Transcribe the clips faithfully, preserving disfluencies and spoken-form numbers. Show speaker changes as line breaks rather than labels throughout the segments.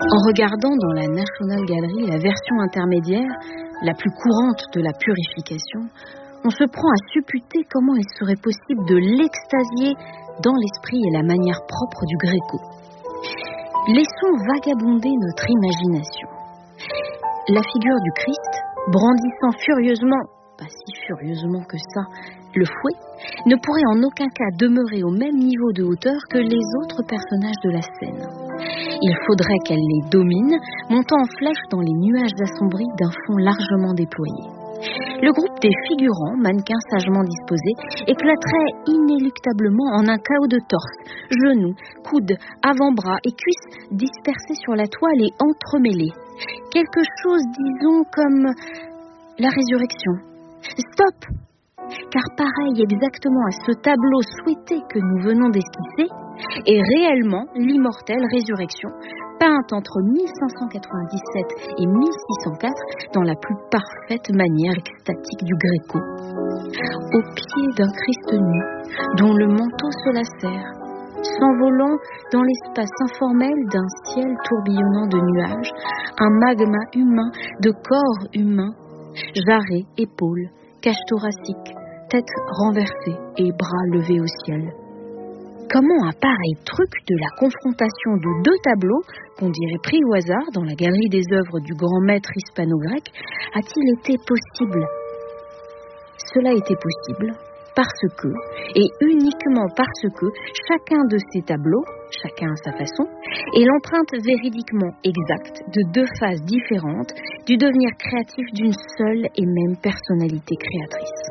En regardant dans la National Gallery la version intermédiaire, la plus courante de la purification, on se prend à supputer comment il serait possible de l'extasier dans l'esprit et la manière propre du Gréco. Laissons vagabonder notre imagination. La figure du Christ, brandissant furieusement, pas si furieusement que ça, le fouet, ne pourrait en aucun cas demeurer au même niveau de hauteur que les autres personnages de la scène. Il faudrait qu'elle les domine, montant en flèche dans les nuages assombris d'un fond largement déployé. Le groupe des figurants, mannequins sagement disposés, éclaterait inéluctablement en un chaos de torses, genoux, coudes, avant-bras et cuisses dispersés sur la toile et entremêlés. Quelque chose, disons, comme la résurrection. Stop! Car pareil exactement à ce tableau souhaité que nous venons d'esquisser, est réellement l'immortelle résurrection, peinte entre mille cinq cent quatre-vingt-dix-sept et mille six cent quatre dans la plus parfaite manière extatique du Gréco. Au pied d'un Christ nu, dont le manteau se lacère, s'envolant dans l'espace informel d'un ciel tourbillonnant de nuages, un magma humain de corps humains, jarrets, épaules, cage thoracique, tête renversée et bras levés au ciel. Comment un pareil truc de la confrontation de deux tableaux, qu'on dirait pris au hasard dans la galerie des œuvres du grand maître hispano-grec, a-t-il été possible ? Cela était possible parce que, et uniquement parce que, chacun de ces tableaux, chacun à sa façon, est l'empreinte véridiquement exacte de deux phases différentes du devenir créatif d'une seule et même personnalité créatrice.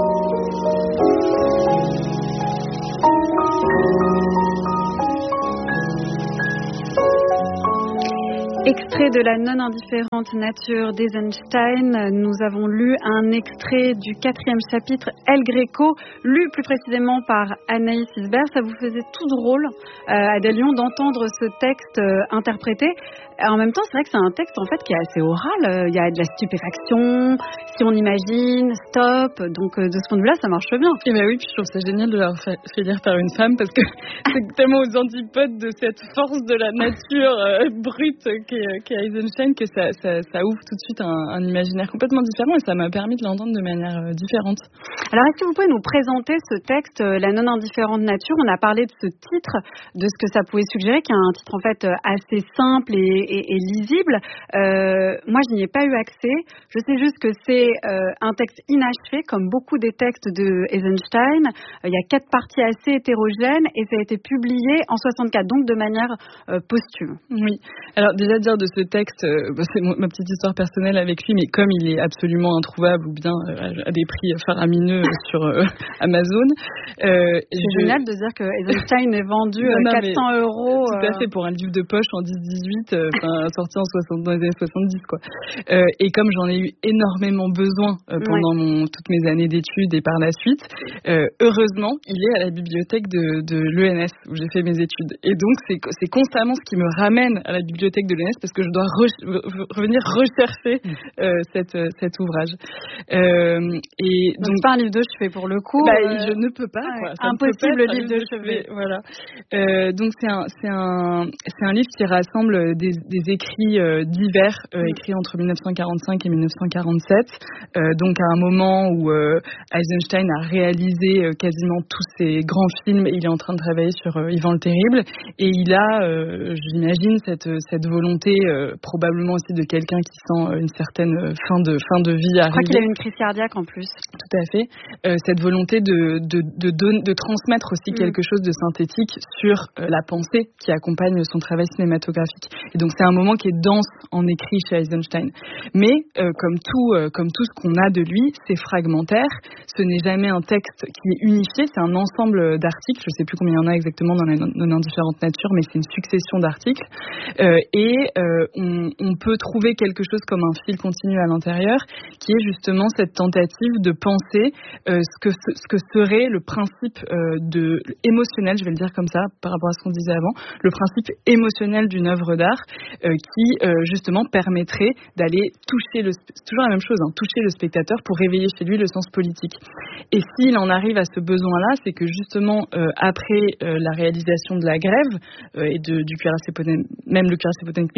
Extrait de la non-indifférente nature d'Eisenstein, nous avons lu un extrait du quatrième chapitre El Greco, lu plus précisément par Anaïs Isbert. Ça vous faisait tout drôle, euh, Adèle Lyon, d'entendre ce texte euh, interprété. En même temps, c'est vrai que c'est un texte en fait qui est assez oral. Il y a de la stupéfaction, si on imagine, stop. Donc euh, de ce point de vue-là, ça marche bien.
Et ben oui, puis je trouve ça génial de l'avoir fait, fait lire par une femme parce que c'est tellement aux antipodes de cette force de la nature euh, brute qu'est, qu'est Eisenstein que ça, ça, ça ouvre tout de suite un, un imaginaire complètement différent et ça m'a permis de l'entendre de manière euh, différente.
Alors est-ce que vous pouvez nous présenter ce texte, euh, La non-indifférente nature ? On a parlé de ce titre, de ce que ça pouvait suggérer, qui est un titre en fait euh, assez simple et Et, et lisible. Euh, moi, je n'y ai pas eu accès. Je sais juste que c'est euh, un texte inachevé, comme beaucoup des textes de Eisenstein. Euh, il y a quatre parties assez hétérogènes et ça a été publié en soixante-quatre, donc de manière euh, posthume.
Oui. Alors déjà dire de ce texte, euh, bah, c'est mon, ma petite histoire personnelle avec lui, mais comme il est absolument introuvable ou bien euh, à des prix faramineux sur euh, Amazon. Euh,
c'est
je...
génial de dire que Eisenstein est vendu non, non, quatre cents euros.
Tout à fait, pour un livre de poche en dix dix-huit. Euh, sorti en soixante, dans les années soixante-dix quoi. Euh, et comme j'en ai eu énormément besoin euh, pendant ouais. mon, toutes mes années d'études et par la suite, euh, heureusement il est à la bibliothèque de, de l'E N S où j'ai fait mes études. Et donc c'est, c'est constamment ce qui me ramène à la bibliothèque de l'E N S parce que je dois re- revenir rechercher euh, cette, cet ouvrage. Euh, et
donc, donc c'est pas un livre de chevet pour le coup.
Bah,
euh...
Je ne peux pas.
Ouais,
Quoi. Ça
impossible
livre
livre de chevet.
chevet. Voilà. Euh, donc c'est un, c'est un, c'est un livre qui rassemble des des écrits euh, divers euh, écrits entre dix-neuf cent quarante-cinq et dix-neuf cent quarante-sept, euh, donc à un moment où euh, Eisenstein a réalisé euh, quasiment tous ses grands films et il est en train de travailler sur euh, Ivan le Terrible et il a, euh, j'imagine, cette, cette volonté euh, probablement aussi de quelqu'un qui sent une certaine fin de, fin de vie arriver.
Je crois qu'il a eu une crise cardiaque en plus.
Tout à fait. Euh, cette volonté de, de, de, de, de transmettre aussi mm. quelque chose de synthétique sur euh, la pensée qui accompagne son travail cinématographique. Et donc c'est un moment qui est dense en écrit chez Eisenstein. Mais euh, comme tout, euh, comme tout ce qu'on a de lui, c'est fragmentaire. Ce n'est jamais un texte qui est unifié. C'est un ensemble d'articles. Je ne sais plus combien il y en a exactement dans la non-indifférente nature, mais c'est une succession d'articles. Euh, et euh, on, on peut trouver quelque chose comme un fil continu à l'intérieur, qui est justement cette tentative de penser euh, ce que ce que serait le principe euh, de émotionnel, je vais le dire comme ça, par rapport à ce qu'on disait avant, le principe émotionnel d'une œuvre d'art. Euh, qui euh, justement permettrait d'aller toucher le c'est toujours la même chose hein, toucher le spectateur pour réveiller chez lui le sens politique. Et s'il en arrive à ce besoin-là, c'est que justement euh, après euh, la réalisation de la grève euh, et de, du cuirassé potemkin, même le cuirassé potemkin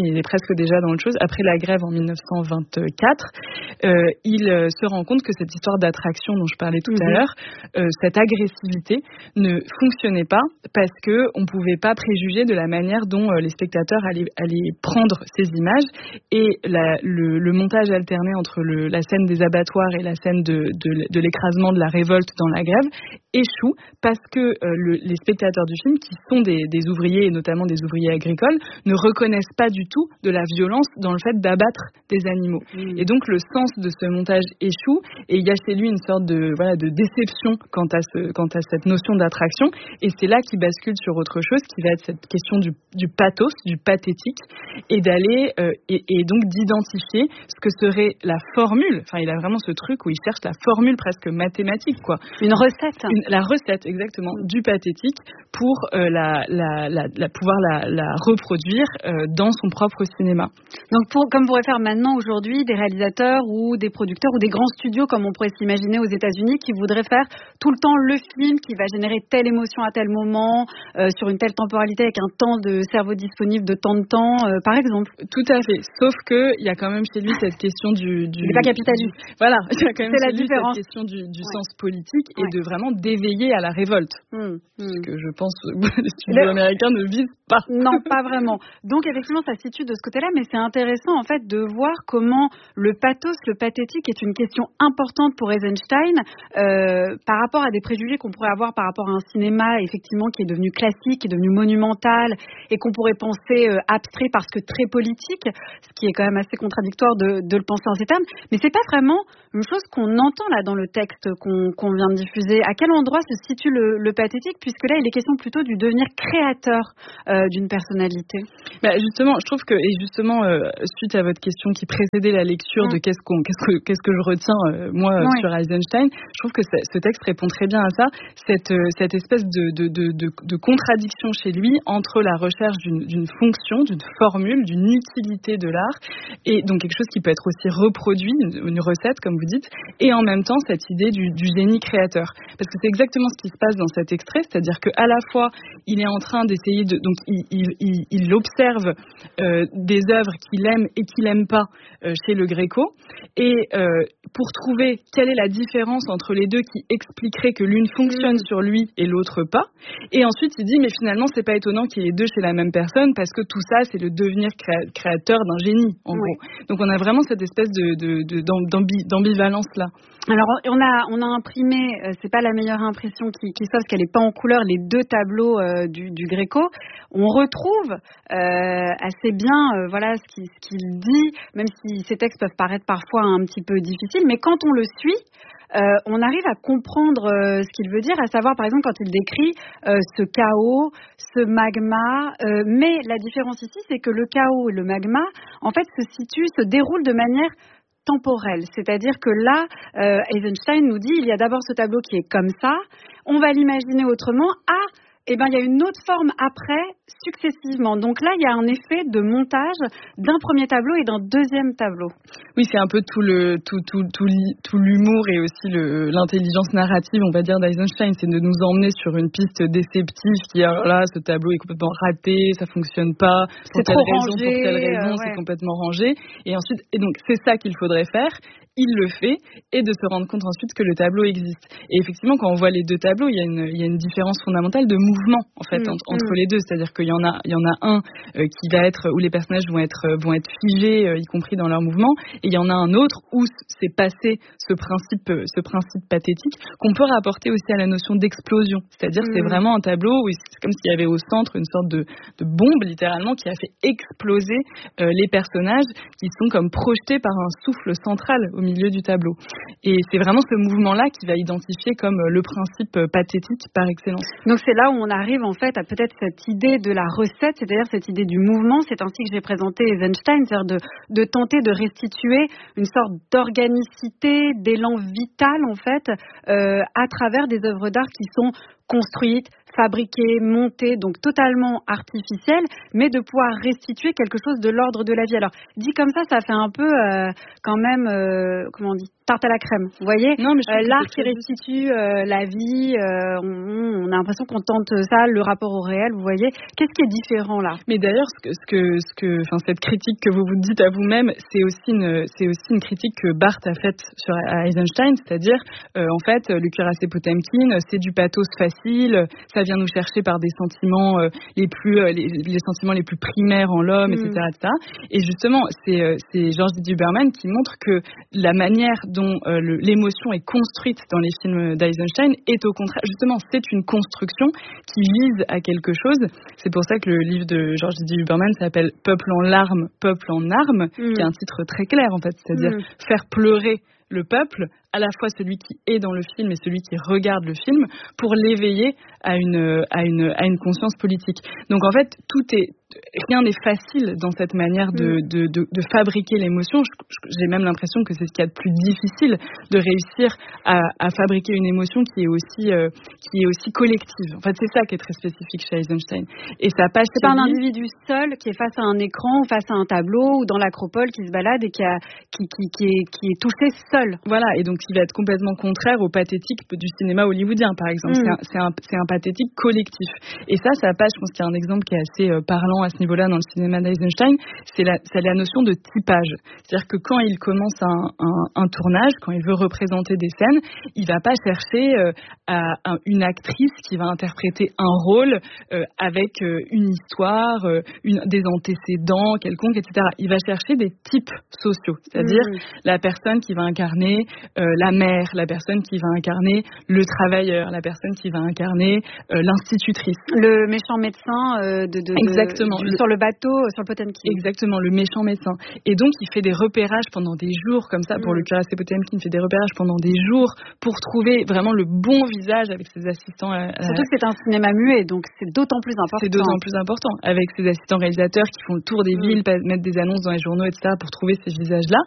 mais il est presque déjà dans autre chose. Après la grève en dix-neuf cent vingt-quatre, euh, il euh, se rend compte que cette histoire d'attraction dont je parlais tout mmh. à l'heure, euh, cette agressivité ne fonctionnait pas parce que on pouvait pas préjuger de la manière dont euh, les spectateurs allaient, allaient prendre ces images, et la, le, le montage alterné entre le, la scène des abattoirs et la scène de, de, de l'écrasement de la révolte dans la grève échoue parce que euh, le, les spectateurs du film, qui sont des, des ouvriers et notamment des ouvriers agricoles, ne reconnaissent pas du tout de la violence dans le fait d'abattre des animaux. Mmh. Et donc le sens de ce montage échoue, et il y a chez lui une sorte de, voilà, de déception quant à, ce, quant à cette notion d'attraction, et c'est là qu'il bascule sur autre chose qui va être cette question du, du pathos, du pathétique, et d'aller euh, et, et donc d'identifier ce que serait la formule. Enfin, il a vraiment ce truc où il cherche la formule presque mathématique, quoi.
Une recette.
Une, la recette, exactement, du pathétique pour euh, la, la, la, la, pouvoir la, la reproduire euh, dans son propre cinéma.
Donc, pour, comme pourraient faire maintenant aujourd'hui des réalisateurs ou des producteurs ou des grands studios, comme on pourrait s'imaginer aux États-Unis, qui voudraient faire tout le temps le film qui va générer telle émotion à tel moment, euh, sur une telle temporalité, avec un temps de cerveau disponible de tant de temps, euh, par exemple.
Tout à fait. Sauf que il y a quand même chez lui cette question du, du
il n'est pas capitaliste.
Du, voilà, il y a quand même
c'est
chez
la
lui
différence.
cette question du, du
ouais.
sens politique et
ouais.
de vraiment d'éveiller à la révolte. Mmh. Ce que je pense que les studios
Le...
américains ne visent pas.
Non, pas vraiment. Donc effectivement, ça se situe de ce côté-là, mais c'est intéressant en fait de voir comment le pathos, le pathétique est une question importante pour Eisenstein euh, par rapport à des préjugés qu'on pourrait avoir par rapport à un cinéma effectivement qui est devenu classique, qui est devenu monumental et qu'on pourrait penser euh, abstrait parce que très politique, ce qui est quand même assez contradictoire de, de le penser en ces termes. Mais c'est pas vraiment une chose qu'on entend là dans le texte qu'on, qu'on vient de diffuser. À quel endroit se situe le, le pathétique, puisque là il est question plutôt du devenir créateur euh, d'une personnalité.
Bah justement, je trouve que, et justement, euh, suite à votre question qui précédait la lecture mmh. de qu'est-ce, qu'on, qu'est-ce, que, qu'est-ce que je retiens, euh, moi, oui. sur Eisenstein, je trouve que ce texte répond très bien à ça, cette, euh, cette espèce de, de, de, de, de contradiction chez lui entre la recherche d'une, d'une fonction, d'une formule, d'une utilité de l'art, et donc quelque chose qui peut être aussi reproduit, une, une recette, comme vous dites, et en même temps cette idée du, du génie créateur. Parce que c'est exactement ce qui se passe dans cet extrait, c'est-à-dire qu'à la fois, il est en train d'essayer de... Donc, il, il, il, il observe euh, des œuvres qu'il aime et qu'il n'aime pas euh, chez le Gréco, et euh, pour trouver quelle est la différence entre les deux qui expliquerait que l'une fonctionne mmh. sur lui et l'autre pas, et ensuite il dit mais finalement c'est pas étonnant qu'il y ait les deux chez la même personne parce que tout ça c'est le devenir créa- créateur d'un génie en oui. gros. Donc on a vraiment cette espèce de, de, de, d'ambi, d'ambivalence là.
Alors on a on a imprimé, euh, c'est pas la meilleure impression qui, qui soit parce qu'elle est pas en couleur, les deux tableaux euh, du, du Gréco. On retrouve euh, assez bien euh, voilà ce qu'il, ce qu'il dit, même si ces textes peuvent paraître parfois un petit peu difficiles, mais quand on le suit, Euh, on arrive à comprendre euh, ce qu'il veut dire, à savoir par exemple quand il décrit euh, ce chaos, ce magma, euh, mais la différence ici c'est que le chaos et le magma en fait se situent, se déroulent de manière temporelle, c'est-à-dire que là euh, Eisenstein nous dit il y a d'abord ce tableau qui est comme ça, on va l'imaginer autrement, ah eh ben, il y a une autre forme après, successivement. Donc là, il y a un effet de montage d'un premier tableau et d'un deuxième tableau.
Oui, c'est un peu tout, le, tout, tout, tout, tout l'humour et aussi le, l'intelligence narrative, on va dire, d'Eisenstein. C'est de nous emmener sur une piste déceptive qui, alors là, ce tableau est complètement raté, ça fonctionne pas, pour
c'est
telle
trop
raison,
rangé,
pour telle raison,
euh, ouais.
c'est complètement rangé. Et ensuite, et donc, c'est ça qu'il faudrait faire. Il le fait, et de se rendre compte ensuite que le tableau existe. Et effectivement, quand on voit les deux tableaux, il y a une, il y a une différence fondamentale de mouvement, en fait, mmh, entre, mmh. entre les deux. C'est-à-dire qu'il y en a, il y en a un euh, qui va être, où les personnages vont être, euh, vont être figés, euh, y compris dans leur mouvement, et il y en a un autre où c'est passé ce principe, euh, ce principe pathétique, qu'on peut rapporter aussi à la notion d'explosion. C'est-à-dire mmh. que c'est vraiment un tableau où c'est comme s'il y avait au centre une sorte de, de bombe, littéralement, qui a fait exploser euh, les personnages, qui sont comme projetés par un souffle central au milieu du tableau. Et c'est vraiment ce mouvement-là qui va identifier comme le principe pathétique par excellence.
Donc c'est là où on arrive en fait à peut-être cette idée de la recette, c'est-à-dire cette idée du mouvement. C'est ainsi que j'ai présenté Eisenstein, c'est-à-dire de, de tenter de restituer une sorte d'organicité, d'élan vital en fait, euh, à travers des œuvres d'art qui sont construites, fabriquées, montées, donc totalement artificielles, mais de pouvoir restituer quelque chose de l'ordre de la vie. Alors, dit comme ça, ça fait un peu euh, quand même, euh, comment on dit, tarte à la crème. Vous voyez,
non, mais
euh, l'art qui restitue euh, la vie, euh, on, on a l'impression qu'on tente ça, le rapport au réel. Vous voyez, qu'est-ce qui est différent là?
Mais d'ailleurs, ce que, ce que, ce que, enfin, cette critique que vous vous dites à vous-même, c'est aussi une, c'est aussi une critique que Barthes a faite sur Eisenstein, c'est-à-dire, euh, en fait, le cuirassé Potemkin, c'est du pathos facile, ça vient nous chercher par des sentiments euh, les plus, euh, les, les sentiments les plus primaires en l'homme, mm. et cetera, et cetera. Et justement, c'est, euh, c'est Georges Didier Huberman qui montre que la manière dont euh, le, l'émotion est construite dans les films d'Eisenstein est au contraire, justement, c'est une construction qui vise à quelque chose. C'est pour ça que le livre de Georges Didier Huberman s'appelle Peuple en larmes, peuple en armes, mm. qui est un titre très clair en fait, c'est-à-dire mm. faire pleurer le peuple, à la fois celui qui est dans le film et celui qui regarde le film, pour l'éveiller à une, à une, à une conscience politique. Donc en fait, tout est, rien n'est facile dans cette manière de, de, de, de fabriquer l'émotion. J'ai même l'impression que c'est ce qu'il y a de plus difficile, de réussir à, à fabriquer une émotion qui est aussi, euh, qui est aussi collective. En fait, c'est ça qui est très spécifique chez Eisenstein. Et ça passe.
C'est pas un individu seul qui est face à un écran, ou face à un tableau, ou dans l'acropole qui se balade et qui, a, qui, qui, qui, est, qui est touché seul.
Voilà, et donc il va être complètement contraire au pathétique du cinéma hollywoodien, par exemple. Mm. C'est, un, c'est, un, c'est un pathétique collectif. Et ça, ça passe, je pense qu'il y a un exemple qui est assez euh, parlant à ce niveau-là dans le cinéma d'Eisenstein, c'est la, c'est la notion de typage. C'est-à-dire que quand il commence un, un, un tournage, quand il veut représenter des scènes, il va pas chercher euh, à, à une actrice qui va interpréter un rôle euh, avec euh, une histoire, euh, une, des antécédents quelconques, et cetera. Il va chercher des types sociaux, c'est-à-dire mm. la personne qui va incarner euh, la mère, la personne qui va incarner le travailleur, la personne qui va incarner euh, l'institutrice.
Le méchant médecin euh, de, de,
Exactement.
De, de, sur le bateau, sur le Potemkin.
Exactement, le méchant médecin. Et donc, il fait des repérages pendant des jours, comme ça, mm. pour le cuirassé Potemkin, il fait des repérages pendant des jours pour trouver vraiment le bon visage avec ses assistants. À, à...
Surtout que c'est un cinéma muet, donc c'est d'autant plus important.
C'est d'autant plus important, avec ses assistants réalisateurs qui font le tour des mm. villes, mettre des annonces dans les journaux, et cetera, pour trouver ces visages-là.